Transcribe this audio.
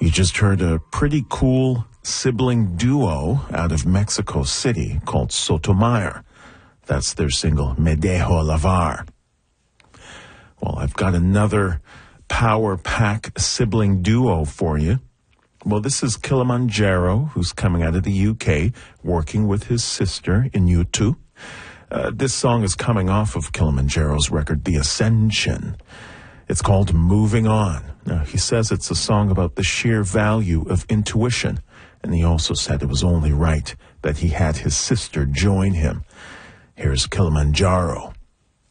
You just heard a pretty cool sibling duo out of Mexico City called Sotomayor. That's their single, Me Dejo Lavar. Well, I've got another power pack sibling duo for you. Well, this is Kilimanjaro, who's coming out of the UK, working with his sister in U2. This song is coming off of Kilimanjaro's record, The Ascension. It's called Moving On. Now, he says it's a song about the sheer value of intuition, and he also said it was only right that he had his sister join him. Here's Kilimanjaro.